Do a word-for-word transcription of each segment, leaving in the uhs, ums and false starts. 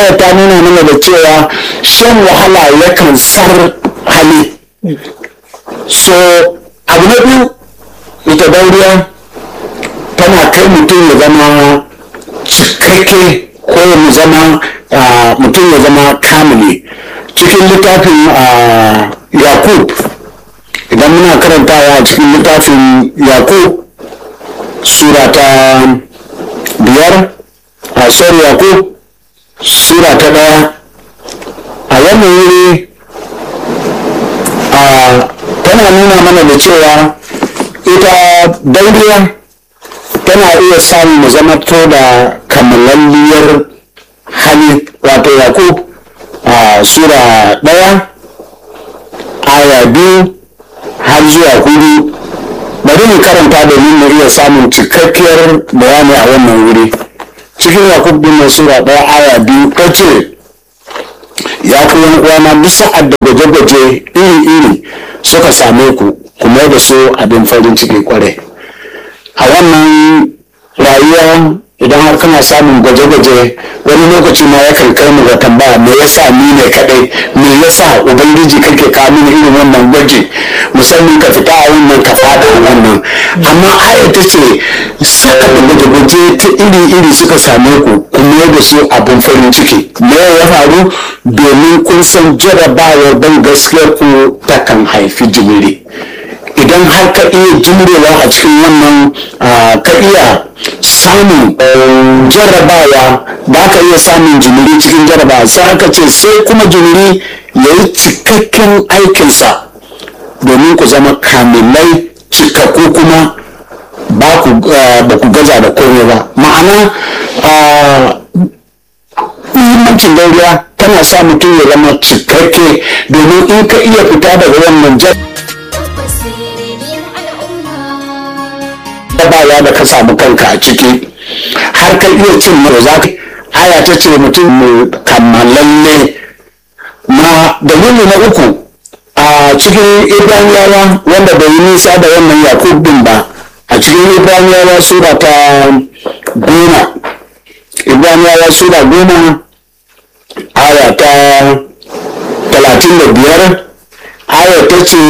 aya ta nuna mana da cewa shan wahala yakan sar hali. So abu na biyu, ita dauriya tana kai mutum ya zama cikakke ko ya zama mutum ya zama kamili. Cikin littafin yakub, idan muna karantawa cikin littafin yakub sura ta biyar a sorry yakub sura ta daya, a wannan wuri tana nuna mana da cewa ita dauriya tana iya samun mu zama to da kamalalliyar hali. Wato yakub a sura daya aya biyu har zuwa hudu, bari mu karanta domin mu iya samun cikakkiyar bayani a wannan wuri. Cikin yakub din sura daya aya biyu ta ce, ya ku yan uwana, duk sa'ad da gwaje-gwaje iri-iri suka same ku, kuma da su abin farin ciki kwarai. A wannan rayuwa idan har kana samun gwaje-gwaje, wani lokaci ma ya kai mu ga tambaya, me yasa ni ne kadai, me yasa ubangiji kake kawo mini irin wannan gwaji, musamman ka fita a wannan ka fada a wannan. Amma aya ta ce saka da gwaje-gwaje ta iri-iri suka same ku, kuma da su abin farin ciki. Me ya faru? Domin kun san jarabawar ban gaskiyar ku takan haifi jimiri. Idan har ka iya jimrewa a cikin wannan ka iya samun jarabawa, ba ka iya samun jimiri cikin jarabawa, sai aka ce sai kuma jimiri ya yi cikakken aikinsa domin ku zama kamilai cikakku, kuma ba ku gaza da komai ba. Ma'ana muhimmancin dauriya tana sa mutum ya zama cikakke, domin in ka iya fita daga wannan jarabawa baya da ka samu kanka a ciki, har ka iya cin mara za ka aya ta ce mutum kammalalle. Ma dalili na uku a cikin ibraniyawa, wanda bai yi nisa da wannan yakub din ba, a cikin ibraniyawa sura ta goma ibraniyawa sura goma aya ta talatin da biyar, aya ta ce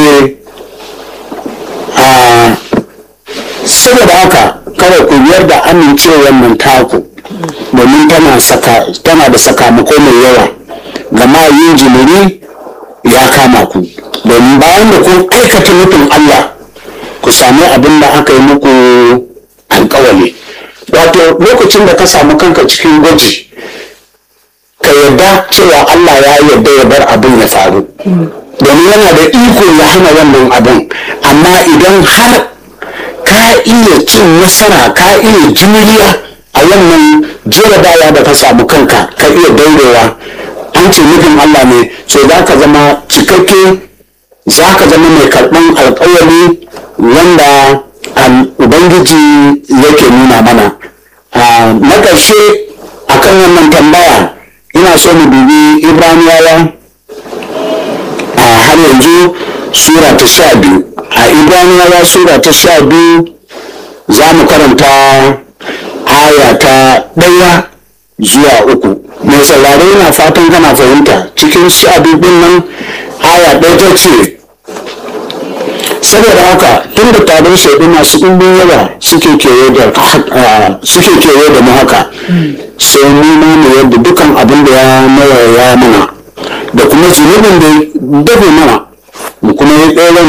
a saboda haka kada ku biyar da amincewar nan taku, domin tana saka tana da sakamako mai yawa, gama yin jimiri ya kama ku, domin bayan da kun aikata nufin Allah ku sami abin da aka yi muku alkawali. Wato lokacin da ka samu kanka cikin gwaji, ka yarda cewa Allah ya yarda ya bar abin ya faru, domin yana da iko ya hana wannan abin. Amma idan har ka iya cin nasara, ka iya juriya a wannan jarabawa da ka samu kanka, ka iya daurewa, an ce nufin Allah ne, so za ka zama cikakke, za ka zama mai karɓan alƙawari wanda ubangiji yake nuna mana. Na ƙarshe akan wannan tambaya, ina so mu dubi ibraniyawa a har yanzu sura ta sha biyu. A ibraniyawa sura ta sha biyu za mu karanta aya ta ɗaya zuwa uku. Mai sauraro yana fatan kana fahimta. Cikin sha biyu ɗin nan aya ɗaya ta ce, saboda haka tun da taron shaidu masu ɗumbin yawa suke kewaye da mu haka, sai mu ma mu yadda dukan abin da ya mawaya mana da kuma zunubin da dafe mana, mu kuma yi ɗoron